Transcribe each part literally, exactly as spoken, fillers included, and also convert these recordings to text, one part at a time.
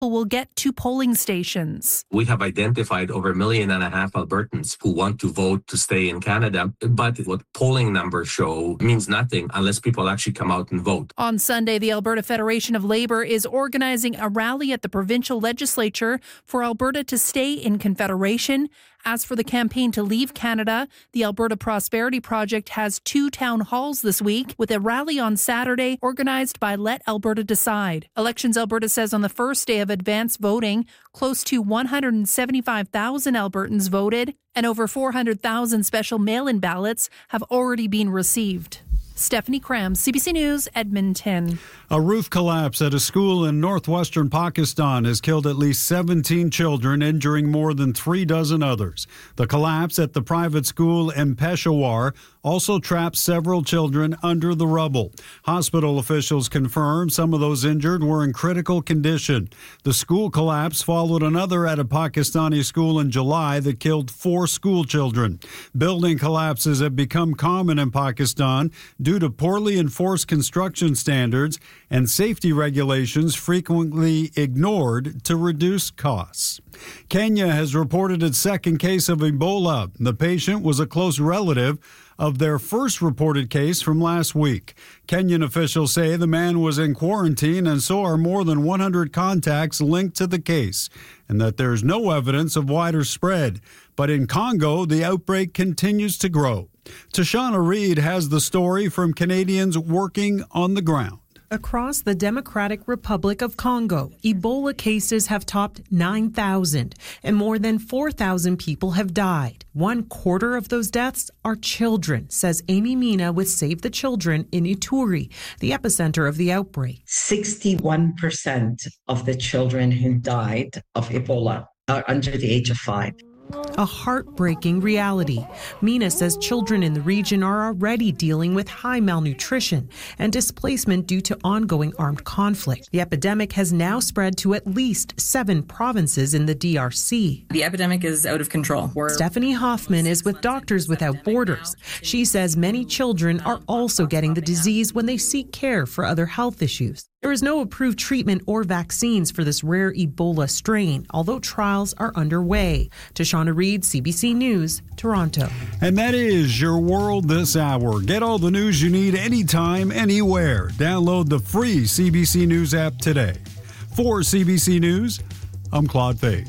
will get to polling stations. We have identified over a million and a half Albertans who want to vote to stay in Canada, but what polling numbers show means nothing unless people actually come out and vote. On Sunday, the Alberta Federation of Labour is organizing a rally at the provincial legislature for Alberta to stay in Confederation. As for the campaign to leave Canada, the Alberta Prosperity Project has two town halls this week, with a rally on Saturday organized by Let Alberta Decide. Elections Alberta says on the first day of advance voting, close to one hundred seventy-five thousand Albertans voted, and over four hundred thousand special mail-in ballots have already been received. Stephanie Cram, C B C News, Edmonton. A roof collapse at a school in northwestern Pakistan has killed at least seventeen children, injuring more than three dozen others. The collapse at the private school in Peshawar also trapped several children under the rubble. Hospital officials confirm some of those injured were in critical condition. The school collapse followed another at a Pakistani school in July that killed four school children. Building collapses have become common in Pakistan due to poorly enforced construction standards and safety regulations frequently ignored to reduce costs. Kenya has reported its second case of Ebola. The patient was a close relative of their first reported case from last week. Kenyan officials say the man was in quarantine, and so are more than one hundred contacts linked to the case, and that there's no evidence of wider spread. But in Congo, the outbreak continues to grow. Tashana Reid has the story from Canadians working on the ground. Across the Democratic Republic of Congo, Ebola cases have topped nine thousand, and more than four thousand people have died. One quarter of those deaths are children, says Amy Mina with Save the Children in Ituri, the epicenter of the outbreak. sixty-one percent of the children who died of Ebola are under the age of five. A heartbreaking reality. Mina says children in the region are already dealing with high malnutrition and displacement due to ongoing armed conflict. The epidemic has now spread to at least seven provinces in the D R C. The epidemic is out of control. We're... Stephanie Hoffman is with Doctors Without Borders. She says many children are also getting the disease when they seek care for other health issues. There is no approved treatment or vaccines for this rare Ebola strain, although trials are underway. Tashana Reid, C B C News, Toronto. And that is your world this hour. Get all the news you need anytime, anywhere. Download the free C B C News app today. For C B C News, I'm Claude Fake.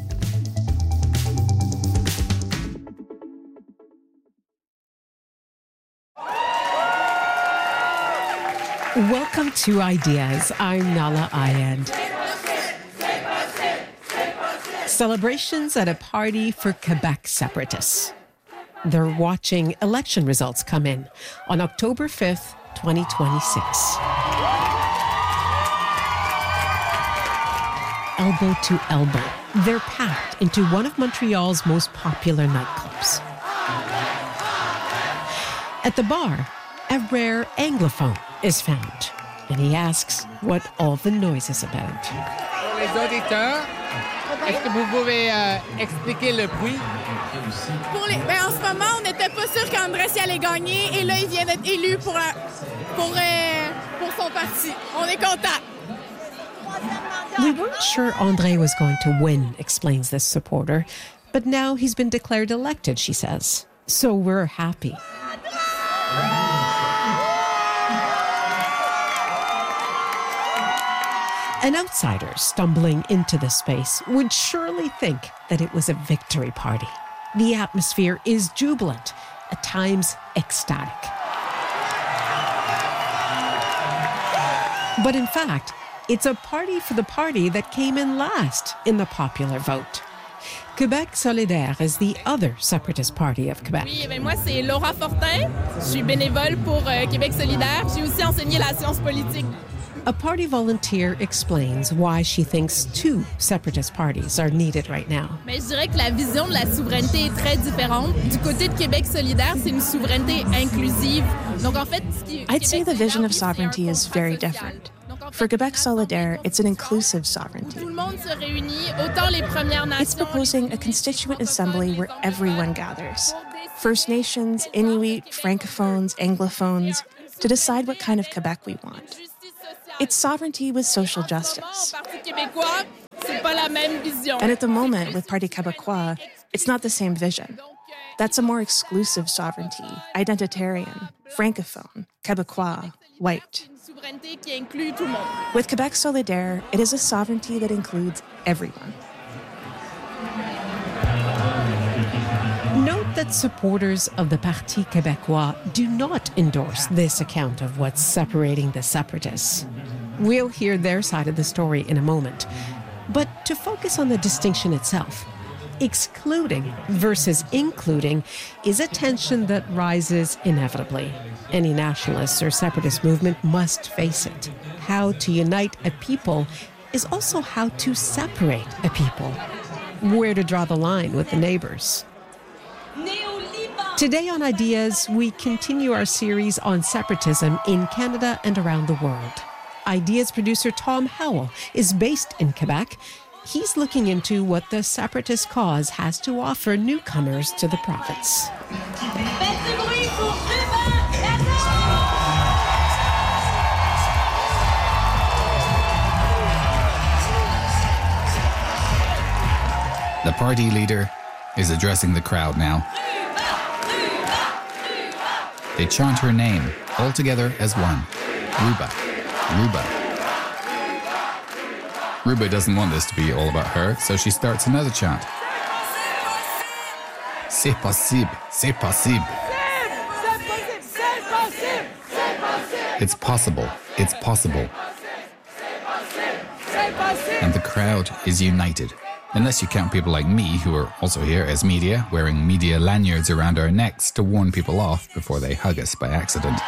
Welcome to Ideas. I'm Nala Ayand. Celebrations at a party for Quebec separatists. They're watching election results come in on October fifth, twenty twenty-six. Elbow to elbow, they're packed into one of Montreal's most popular nightclubs. At the bar, a rare Anglophone is found, and he asks what all the noise is about. Pour les auditeurs, est-ce que vous pouvez euh, expliquer le bruit? Pour les, ben en ce moment, on n'était pas sûr qu'Andrés allait gagner, et là, il vient d'être élu pour, la, pour, euh, pour son parti. On est content. We weren't sure André was going to win, explains this supporter, but now he's been declared elected, she says. So we're happy. An outsider stumbling into the space would surely think that it was a victory party. The atmosphere is jubilant, at times ecstatic. But in fact, it's a party for the party that came in last in the popular vote. Québec solidaire is the other separatist party of Quebec. Oui, ben moi c'est Laura Fortin. Je suis bénévole pour euh, Québec solidaire. J'ai aussi enseigné la science politique. A party volunteer explains why she thinks two separatist parties are needed right now. Mais je dirais que la vision de la souveraineté est très différente. Du côté de Québec solidaire, c'est une souveraineté inclusive. Donc en fait, ce qui I'd say the vision of sovereignty is very different. For Quebec Solidaire, it's an inclusive sovereignty. Tout le monde se réunit, autant les Premières Nations. It's proposing a constituent assembly where everyone gathers. First Nations, Inuit, Francophones, Anglophones, to decide what kind of Quebec we want. It's sovereignty with social justice. And at the moment, with Parti Québécois, it's not the same vision. That's a more exclusive sovereignty, identitarian, francophone, Québécois, white. With Québec Solidaire, it is a sovereignty that includes everyone. Note that supporters of the Parti Québécois do not endorse this account of what's separating the separatists. We'll hear their side of the story in a moment. But to focus on the distinction itself, excluding versus including is a tension that rises inevitably. Any nationalist or separatist movement must face it. How to unite a people is also how to separate a people. Where to draw the line with the neighbors. Today on Ideas, we continue our series on separatism in Canada and around the world. Ideas producer Tom Howell is based in Quebec. He's looking into what the separatist cause has to offer newcomers to the province. The party leader is addressing the crowd now. They chant her name, all together as one. Ruba. Ruba. Ruba doesn't want this to be all about her, so she starts another chant. C'est possible, c'est possible. It's possible, it's possible. And the crowd is united. Unless you count people like me, who are also here as media, wearing media lanyards around our necks to warn people off before they hug us by accident.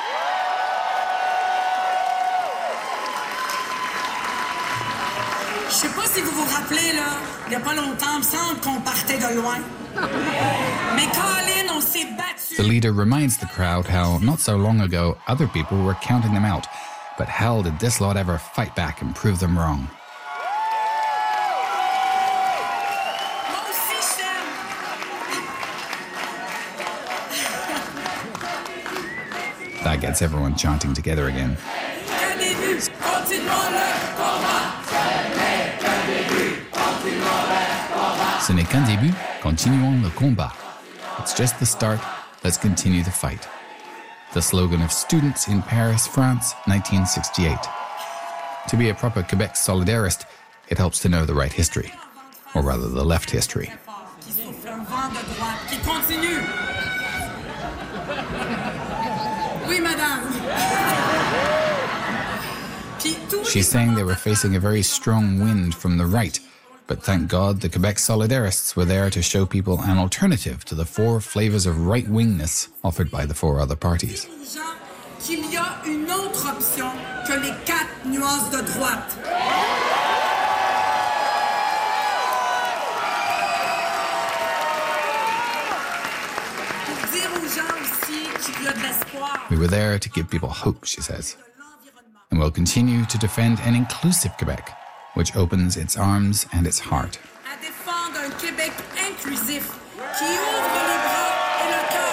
Je sais pas si vous vous rappelez, là, il y a pas longtemps, il me semble qu'on partait de loin. Mais Colin, on s'est battu. The leader reminds the crowd how not so long ago other people were counting them out, but how did this lot ever fight back and prove them wrong? That gets everyone chanting together again. Ce n'est qu'un début, continuons le combat. It's just the start, let's continue the fight. The slogan of students in Paris, France, nineteen sixty-eight. To be a proper Quebec solidarist, it helps to know the right history, or rather the left history. She's saying they were facing a very strong wind from the right, but thank God the Quebec Solidarists were there to show people an alternative to the four flavors of right-wingness offered by the four other parties. Qu'il y a une autre option que les quatre nuances de droite. We were there to give people hope, she says. And we'll continue to defend an inclusive Quebec, which opens its arms and its heart. À défendre un Québec inclusif qui ouvre les bras et le cœur.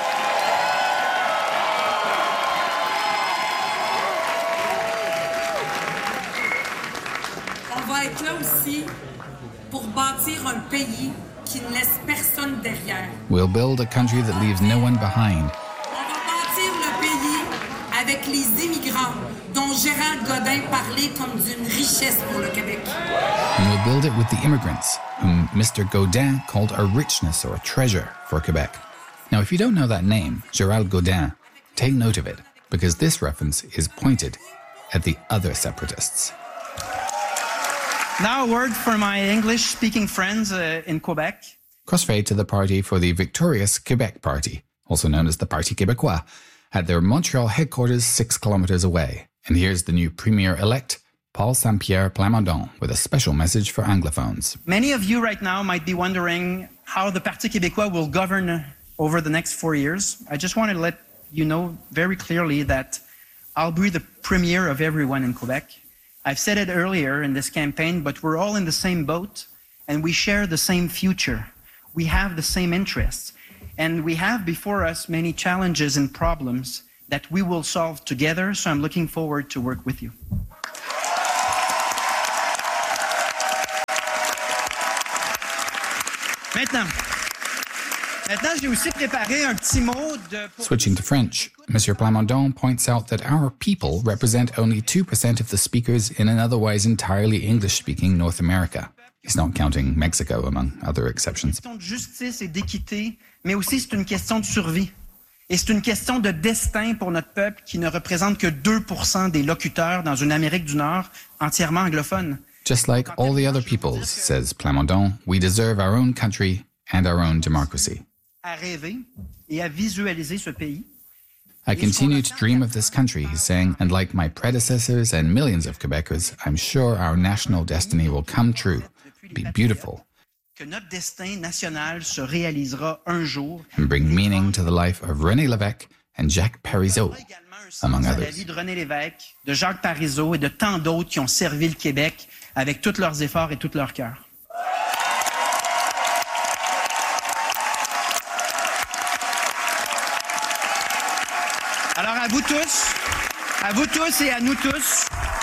On va être là aussi pour bâtir un pays qui ne laisse personne derrière. We'll build a country that leaves no one behind. Avec les immigrants dont Gérald Godin parlait comme d'une richesse pour le Québec. And we'll build it with the immigrants, whom Mister Godin called a richness or a treasure for Quebec. Now, if you don't know that name, Gérald Godin, take note of it, because this reference is pointed at the other separatists. Now a word for my English-speaking friends uh, in Quebec. Crossfade to the party for the victorious Quebec Party, also known as the Parti Québécois, at their Montreal headquarters six kilometers away. And here's the new premier-elect, Paul Saint-Pierre Plamondon, with a special message for Anglophones. Many of you right now might be wondering how the Parti Québécois will govern over the next four years. I just want to let you know very clearly that I'll be the premier of everyone in Quebec. I've said it earlier in this campaign, but we're all in the same boat, and we share the same future. We have the same interests. And we have before us many challenges and problems that we will solve together, so I'm looking forward to work with you. Maintenant, maintenant, j'ai aussi préparé un petit mot de... Switching to French, Monsieur Plamondon points out that our people represent only two percent of the speakers in an otherwise entirely English-speaking North America. He's not counting Mexico among other exceptions. C'est une question de justice et d'équité, mais aussi c'est une question de survie. Et c'est une question de destin pour notre peuple qui ne représente que deux pour cent des locuteurs dans une Amérique du Nord entièrement anglophone. Just like all the other peoples, says Plamondon, we deserve our own country and our own democracy. À rêver et à visualiser ce pays. I continue to dream of this country, he's saying, and like my predecessors and millions of Quebecers, I'm sure our national destiny will come true, be beautiful, que notre destin national se réalisera un jour and bring meaning to the life of René Lévesque and Jacques Parizeau, among la others. vie de René Lévesque, de Jacques Parizeau et de tant d'autres qui ont servi le Québec avec tous leurs efforts et tout leur cœur. Alors à vous tous, à vous tous et à nous tous,